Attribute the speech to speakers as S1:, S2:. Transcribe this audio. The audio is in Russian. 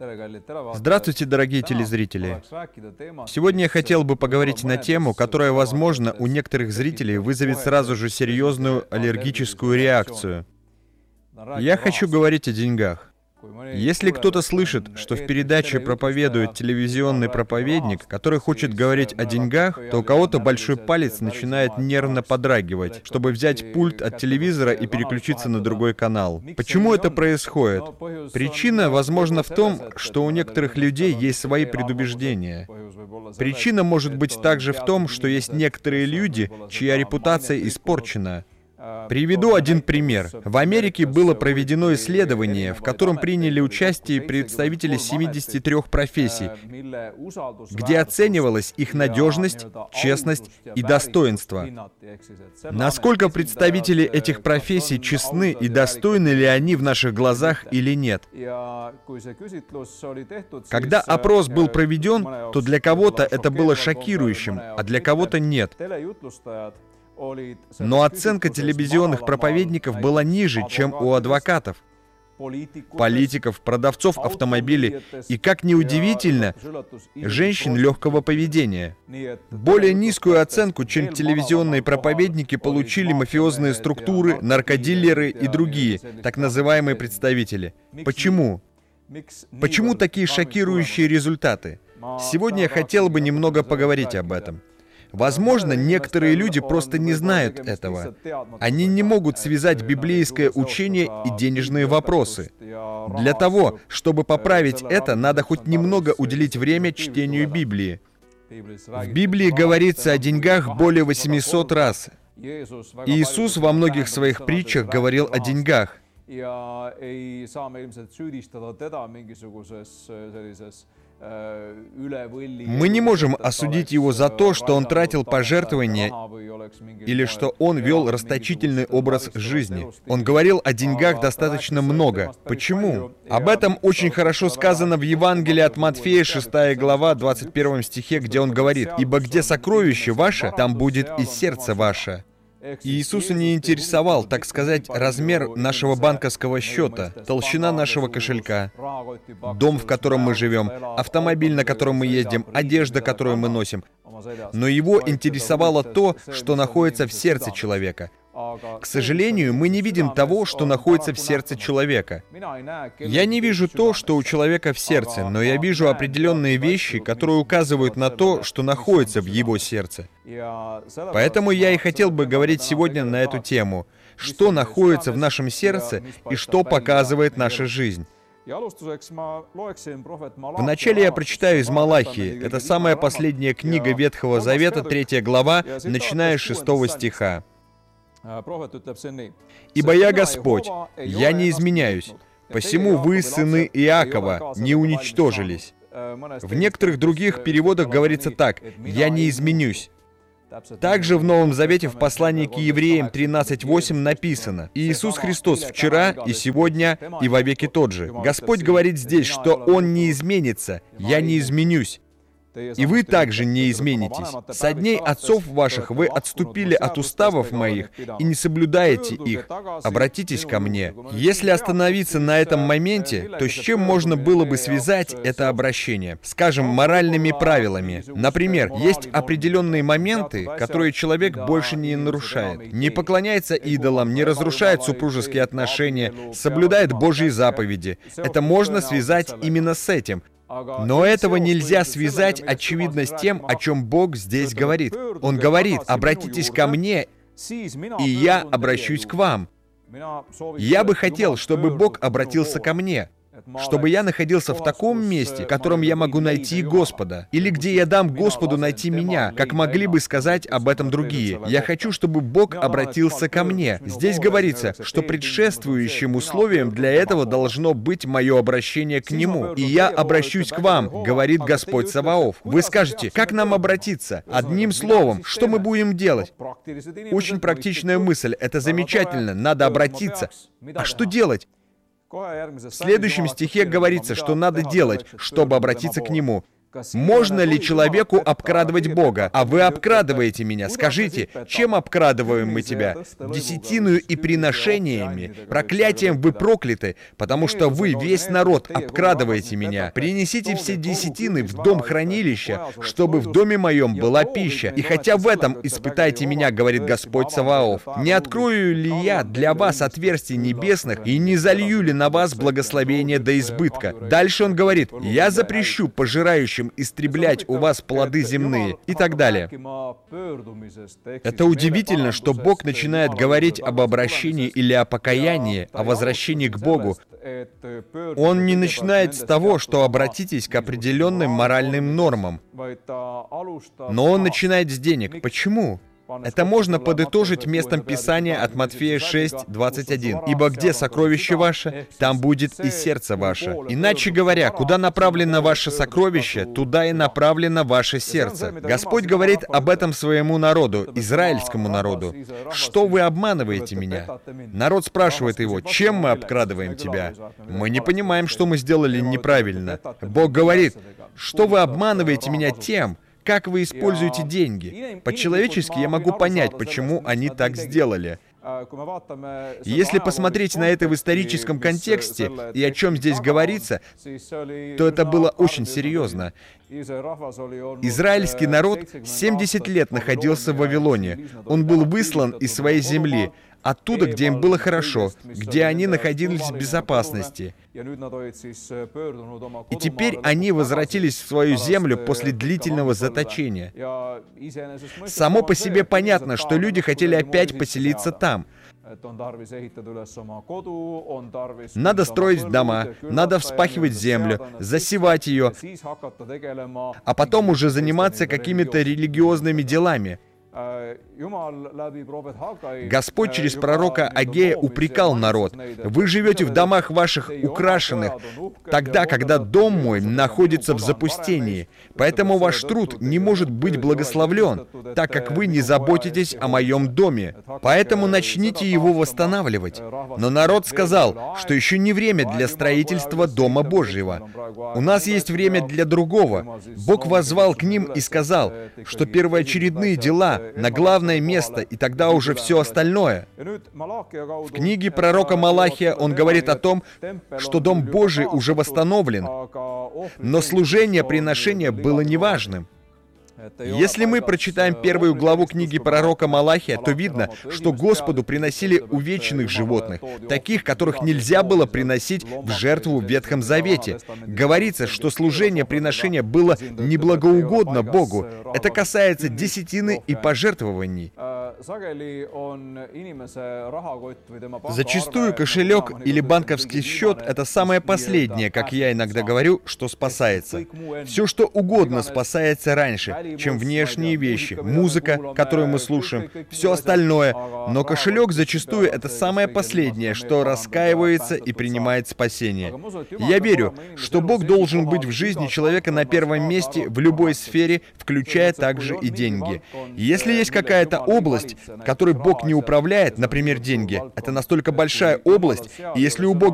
S1: Здравствуйте, дорогие телезрители! Сегодня я хотел бы поговорить на тему, которая, возможно, у некоторых зрителей вызовет сразу же серьезную аллергическую реакцию. Я хочу говорить о деньгах. Если кто-то слышит, что в передаче проповедует телевизионный проповедник, который хочет говорить о деньгах, то у кого-то большой палец начинает нервно подрагивать, чтобы взять пульт от телевизора и переключиться на другой канал. Почему это происходит? Причина, возможно, в том, что у некоторых людей есть свои предубеждения. Причина может быть также в том, что есть некоторые люди, чья репутация испорчена. Приведу один пример. В Америке было проведено исследование, в котором приняли участие представители 73 профессий, где оценивалась их надежность, честность и достоинство. Насколько представители этих профессий честны и достойны ли они в наших глазах или нет? Когда опрос был проведен, то для кого-то это было шокирующим, а для кого-то нет. Но оценка телевизионных проповедников была ниже, чем у адвокатов, политиков, продавцов автомобилей и, как ни удивительно, женщин легкого поведения. Более низкую оценку, чем телевизионные проповедники, получили мафиозные структуры, наркодилеры и другие, так называемые представители. Почему? Почему такие шокирующие результаты? Сегодня я хотел бы немного поговорить об этом. Возможно, некоторые люди просто не знают этого. Они не могут связать библейское учение и денежные вопросы. Для того, чтобы поправить это, надо хоть немного уделить время чтению Библии. В Библии говорится о деньгах более 800 раз. Иисус во многих своих притчах говорил о деньгах. Мы не можем осудить его за то, что он тратил пожертвования или что он вел расточительный образ жизни. Он говорил о деньгах достаточно много. Почему? Об этом очень хорошо сказано в Евангелии от Матфея, 6 глава, 21 стихе, где он говорит: «Ибо где сокровище ваше, там будет и сердце ваше». Иисуса не интересовал, так сказать, размер нашего банковского счета, толщина нашего кошелька, дом, в котором мы живем, автомобиль, на котором мы ездим, одежда, которую мы носим. Но его интересовало то, что находится в сердце человека. К сожалению, мы не видим того, что находится в сердце человека. Я не вижу то, что у человека в сердце, но я вижу определенные вещи, которые указывают на то, что находится в его сердце. Поэтому я и хотел бы говорить сегодня на эту тему, что находится в нашем сердце и что показывает наша жизнь. Вначале я прочитаю из Малахии. Это самая последняя книга Ветхого Завета, 3 глава, начиная с 6 стиха. «Ибо я Господь, я не изменяюсь, посему вы, сыны Иакова, не уничтожились». В некоторых других переводах говорится так: «Я не изменюсь». Также в Новом Завете в послании к Евреям 13:8 написано: «Иисус Христос вчера и сегодня и вовеки тот же». Господь говорит здесь, что Он не изменится, «Я не изменюсь». И вы также не изменитесь. Со дней отцов ваших вы отступили от уставов моих и не соблюдаете их. Обратитесь ко мне. Если остановиться на этом моменте, то с чем можно было бы связать это обращение? Скажем, моральными правилами. Например, есть определенные моменты, которые человек больше не нарушает. Не поклоняется идолам, не разрушает супружеские отношения, соблюдает Божьи заповеди. Это можно связать именно с этим. Но этого нельзя связать, очевидно, с тем, о чем Бог здесь говорит. Он говорит: «Обратитесь ко мне, и я обращусь к вам». Я бы хотел, чтобы Бог обратился ко мне, чтобы я находился в таком месте, в котором я могу найти Господа, или где я дам Господу найти меня, как могли бы сказать об этом другие. Я хочу, чтобы Бог обратился ко мне. Здесь говорится, что предшествующим условием для этого должно быть мое обращение к Нему. «И я обращусь к вам», говорит Господь Саваоф. Вы скажете: как нам обратиться? Одним словом, что мы будем делать? Очень практичная мысль, это замечательно, надо обратиться. А что делать? В следующем стихе говорится, что надо делать, чтобы обратиться к Нему. Можно ли человеку обкрадывать Бога? А вы обкрадываете меня. Скажите, чем обкрадываем мы тебя? Десятиною и приношениями. Проклятием вы прокляты, потому что вы, весь народ, обкрадываете меня. Принесите все десятины в дом хранилища, чтобы в доме моем была пища. И хотя в этом испытайте меня, говорит Господь Саваоф, не открою ли я для вас отверстий небесных и не залью ли на вас благословение до избытка? Дальше он говорит, я запрещу пожирающим истреблять у вас плоды земные и так далее. Это удивительно, что Бог начинает говорить об обращении или о покаянии, о возвращении к Богу. Он не начинает с того, что обратитесь к определенным моральным нормам, но он начинает с денег. Почему? Это можно подытожить местом Писания от Матфея 6:21. «Ибо где сокровище ваше, там будет и сердце ваше». Иначе говоря, куда направлено ваше сокровище, туда и направлено ваше сердце. Господь говорит об этом своему народу, израильскому народу. «Что вы обманываете меня?» Народ спрашивает его, «Чем мы обкрадываем тебя?» Мы не понимаем, что мы сделали неправильно. Бог говорит, «Что вы обманываете меня тем, как вы используете деньги?» По-человечески я могу понять, почему они так сделали. Если посмотреть на это в историческом контексте и о чем здесь говорится, то это было очень серьезно. Израильский народ 70 лет находился в Вавилоне. Он был выслан из своей земли, оттуда, где им было хорошо, где они находились в безопасности. И теперь они возвратились в свою землю после длительного заточения. Само по себе понятно, что люди хотели опять поселиться там. Надо строить дома, надо вспахивать землю, засевать ее, а потом уже заниматься какими-то религиозными делами. Господь через пророка Агея упрекал народ: «Вы живете в домах ваших украшенных, тогда, когда дом мой находится в запустении. Поэтому ваш труд не может быть благословлен, так как вы не заботитесь о моем доме. Поэтому начните его восстанавливать». Но народ сказал, что еще не время для строительства Дома Божьего. У нас есть время для другого. Бог воззвал к ним и сказал, что первоочередные дела на главное место, и тогда уже все остальное. В книге пророка Малахия он говорит о том, что Дом Божий уже восстановлен, но служение приношения было неважным. Если мы прочитаем первую главу книги пророка Малахия, то видно, что Господу приносили увечных животных, таких, которых нельзя было приносить в жертву в Ветхом Завете. Говорится, что служение приношения было неблагоугодно Богу. Это касается десятины и пожертвований. Зачастую кошелек или банковский счет — это самое последнее, как я иногда говорю, что спасается. Все, что угодно, спасается раньше, чем внешние вещи, музыка, которую мы слушаем, все остальное. Но кошелек зачастую это самое последнее, что раскаивается и принимает спасение. Я верю, что Бог должен быть в жизни человека на первом месте в любой сфере, включая также и деньги. Если есть какая-то область, которой Бог не управляет, например, деньги, это настолько большая область, и если у Бога